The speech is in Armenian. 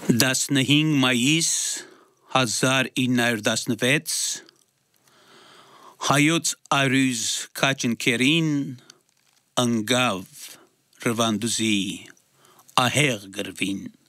15 մայիս 1916 հայոց արյուզ քաչնքերին ընկավ Ռվանդուզի ահեղ գրվին